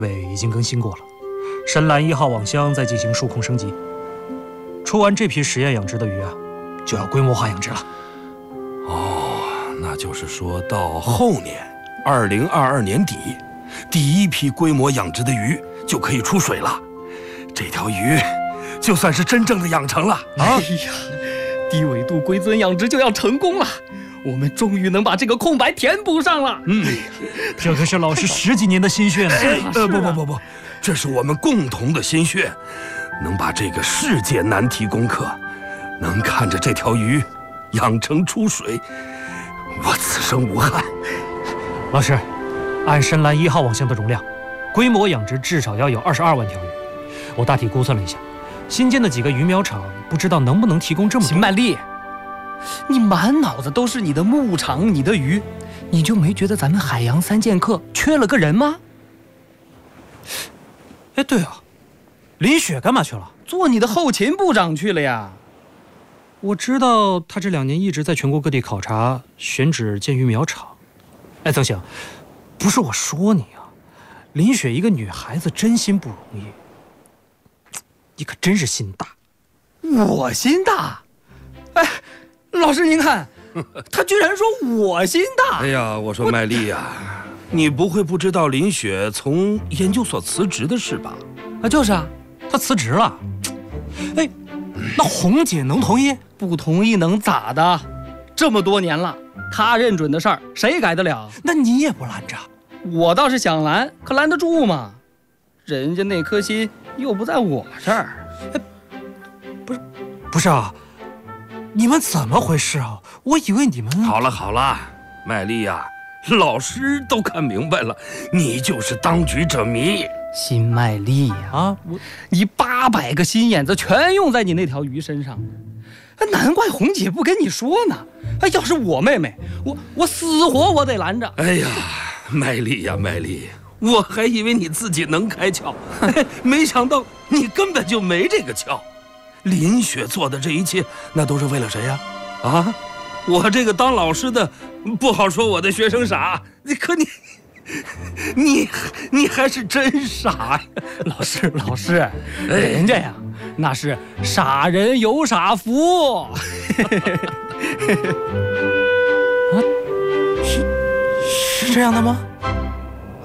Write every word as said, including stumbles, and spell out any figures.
位已经更新过了，深蓝一号网箱在进行数控升级。出完这批实验养殖的鱼啊，就要规模化养殖了。 哦，那就是说到后年，二零二二年底，第一批规模养殖的鱼就可以出水了。这条鱼就算是真正的养成了啊！ 哎呀，低纬度龟尊养殖就要成功了，我们终于能把这个空白填补上了。 嗯，这可是老师十几年的心血呢。 呃，不不不不，这是我们共同的心血，能把这个世界难题攻克，能看着这条鱼养成出水，我此生无憾。 老师，按深蓝一号网箱的容量，规模养殖至少要有二十二万条鱼。我大体估算了一下，新建的几个鱼苗场不知道能不能提供这么多。 秦曼丽，你满脑子都是你的牧场、你的鱼，你就没觉得咱们海洋三剑客缺了个人吗？ 哎，对啊，林雪干嘛去了？ 做你的后勤部长去了呀。 我知道他这两年一直在全国各地考察、选址建鱼苗场。哎，曾醒，不是我说你啊，林雪一个女孩子真心不容易，你可真是心大。 我心大？哎，老师您看，他居然说我心大。 哎呀，我说麦丽呀，你不会不知道林雪从研究所辞职的事吧？ 啊，就是啊， 她辞职了。哎，那红姐能同意？ 不同意能咋的？这么多年了，她认准的事儿，谁改得了？ 那你也不拦着？ 我倒是想拦，可拦得住吗？人家那颗心又不在我这儿。 哎，不是，不是啊，你们怎么回事啊？我以为你们…… 好了好了，麦丽呀，老师都看明白了，你就是当局者迷。 辛麦丽呀，啊，我你八百个心眼子全用在你那条鱼身上，难怪红姐不跟你说呢。哎，要是我妹妹，我我死活我得拦着。 哎呀，麦丽呀麦丽，我还以为你自己能开窍，没想到你根本就没这个窍。林雪做的这一切，那都是为了谁呀？啊，我这个当老师的，不好说我的学生傻，可你。你你还是真傻呀， 老师老师，人家呀那是傻人有傻福。啊， 是是这样的吗？